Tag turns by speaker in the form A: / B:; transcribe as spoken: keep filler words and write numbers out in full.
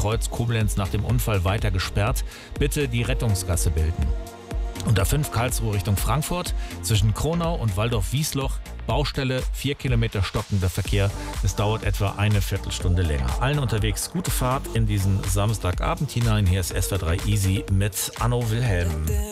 A: Kreuz Koblenz nach dem Unfall weiter gesperrt. Bitte die Rettungsgasse bilden. Und A fünf Karlsruhe Richtung Frankfurt zwischen Kronau und Waldorf-Wiesloch. Baustelle, vier Kilometer stockender Verkehr. Es dauert etwa eine Viertelstunde länger. Allen unterwegs gute Fahrt in diesen Samstagabend hinein. Hier ist S W R drei Easy mit Anno Wilhelm.